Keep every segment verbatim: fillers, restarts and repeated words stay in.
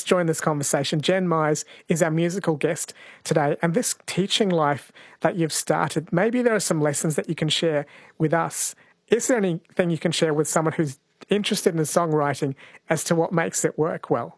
joined this conversation, Jen Myers is our musical guest today. And this teaching life that you've started, maybe there are some lessons that you can share with us. Is there anything you can share with someone who's interested in songwriting as to what makes it work well?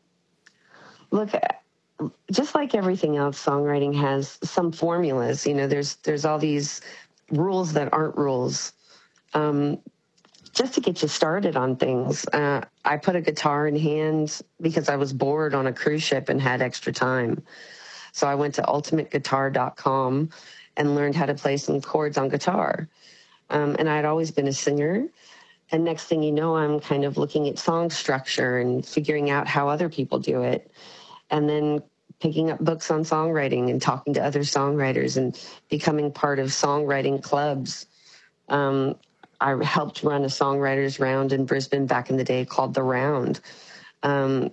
Look, just like everything else, songwriting has some formulas. You know, there's there's all these rules that aren't rules. Um, just to get you started on things, uh, I put a guitar in hand because I was bored on a cruise ship and had extra time. So I went to ultimate guitar dot com and learned how to play some chords on guitar. Um, and I'd always been a singer. And next thing you know, I'm kind of looking at song structure and figuring out how other people do it. And then picking up books on songwriting and talking to other songwriters and becoming part of songwriting clubs. Um, I helped run a songwriters round in Brisbane back in the day called The Round. Um,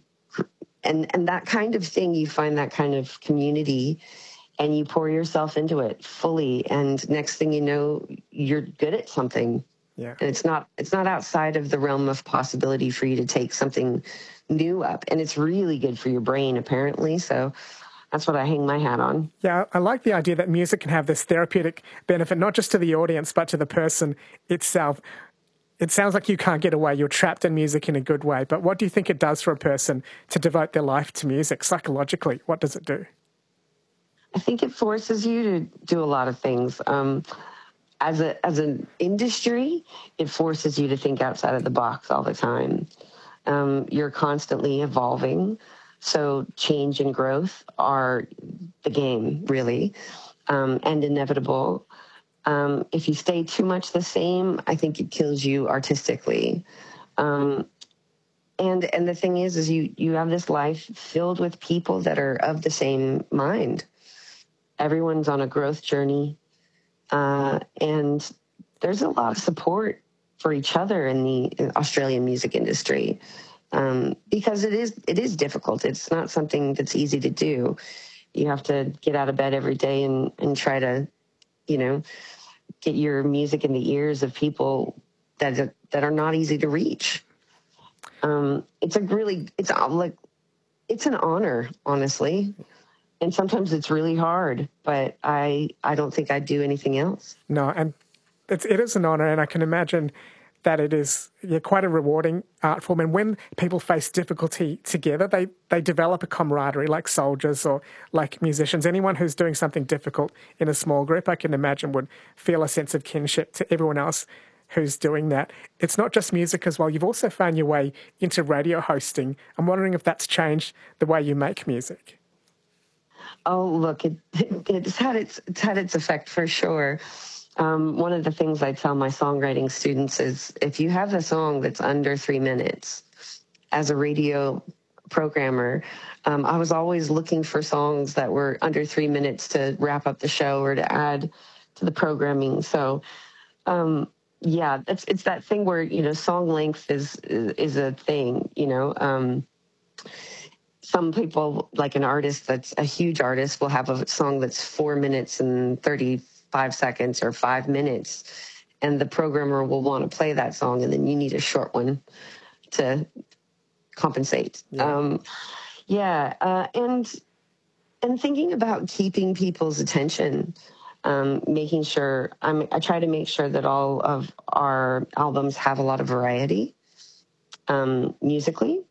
and, and that kind of thing, you find that kind of community and you pour yourself into it fully. And next thing you know, you're good at something. Yeah. And it's not, it's not outside of the realm of possibility for you to take something new up. And it's really good for your brain, apparently. So that's what I hang my hat on. Yeah, I like the idea that music can have this therapeutic benefit, not just to the audience, but to the person itself. It sounds like you can't get away. You're trapped in music in a good way. But what do you think it does for a person to devote their life to music psychologically? What does it do? I think it forces you to do a lot of things. Um, as a as an industry, it forces you to think outside of the box all the time. Um, you're constantly evolving. So change and growth are the game, really, um, and inevitable. Um, if you stay too much the same, I think it kills you artistically. Um, and and the thing is, is you you have this life filled with people that are of the same mind. Everyone's on a growth journey, uh, and there's a lot of support for each other in the Australian music industry. Um, because it is it is difficult. It's not something that's easy to do. You have to get out of bed every day and, and try to, you know, get your music in the ears of people that that are not easy to reach. Um, it's a really it's like it's an honor, honestly, and sometimes it's really hard. But I I don't think I'd do anything else. No, and it's it is an honor, and I can imagine that it is yeah, quite a rewarding art form. And when people face difficulty together, they, they develop a camaraderie like soldiers or like musicians. Anyone who's doing something difficult in a small group, I can imagine, would feel a sense of kinship to everyone else who's doing that. It's not just music as well. You've also found your way into radio hosting. I'm wondering if that's changed the way you make music. Oh, look, it, it's had its, it's had its effect for sure. Um, one of the things I tell my songwriting students is if you have a song that's under three minutes, as a radio programmer, um, I was always looking for songs that were under three minutes to wrap up the show or to add to the programming. So, um, yeah, it's it's that thing where, you know, song length is is, is a thing, you know. Um, some people, like an artist that's a huge artist, will have a song that's four minutes and thirty five seconds or five minutes, and the programmer will want to play that song, and then you need a short one to compensate. Yeah, um, yeah uh, and and thinking about keeping people's attention, um, making sure, I'm, I try to make sure that all of our albums have a lot of variety, um, musically,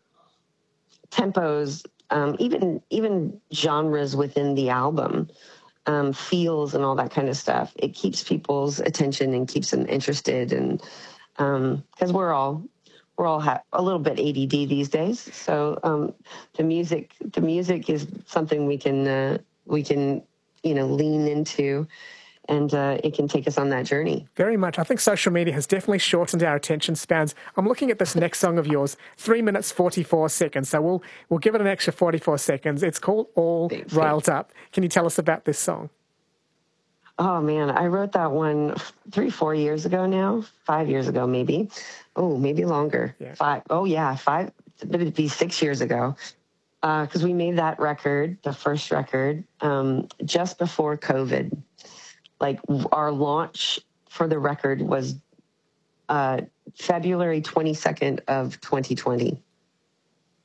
tempos, um, even even genres within the album. Um, feels and all that kind of stuff. It keeps people's attention and keeps them interested, and because um, we're all we're all ha- a little bit A D D these days. So um, the music the music is something we can uh, we can you know lean into, and uh, it can take us on that journey. Very much. I think social media has definitely shortened our attention spans. I'm looking at this next song of yours, three minutes, forty-four seconds. So we'll we'll give it an extra forty-four seconds. It's called All Thanks, Riled thanks. Up. Can you tell us about this song? Oh, man, I wrote that one three, four years ago now, five years ago maybe. Oh, maybe longer. Yeah. Five. Oh, yeah, five. It'd be six years ago. Because uh, we made that record, the first record, um, just before COVID. Like, our launch for the record was uh, February twenty-second of twenty twenty.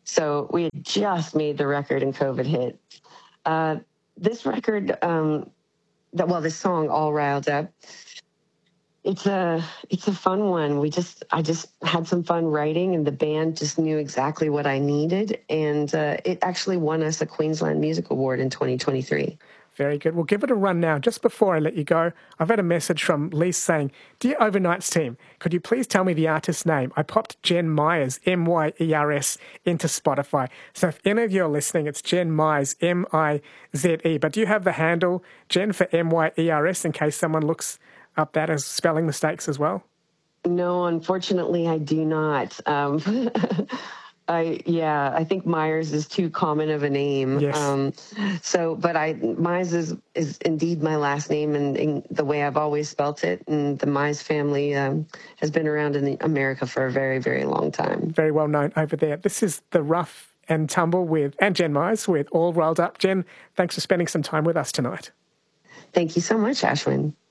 So we had just made the record and COVID hit. Uh, this record, um, that, well, this song, All Riled Up, it's a it's a fun one. We just I just had some fun writing, and the band just knew exactly what I needed, and uh, it actually won us a Queensland Music Award in twenty twenty-three. Very good. We'll give it a run now. Just before I let you go, I've had a message from Lise saying, "Dear Overnights team, could you please tell me the artist's name? I popped Jen Myers, M Y E R S, into Spotify. So if any of you are listening, it's Jen Myers, M I Z E. But do you have the handle, Jen, for M Y E R S, in case someone looks up that as spelling mistakes as well?" No, unfortunately, I do not. Um, I yeah, I think Myers is too common of a name. Yes. Um, so, but I Myers is is indeed my last name, and, and the way I've always spelt it. And the Myers family um, has been around in America for a very, very long time. Very well known over there. This is the Rough and Tumble with and Jen Myers with All Rolled Up. Jen, thanks for spending some time with us tonight. Thank you so much, Ashwin.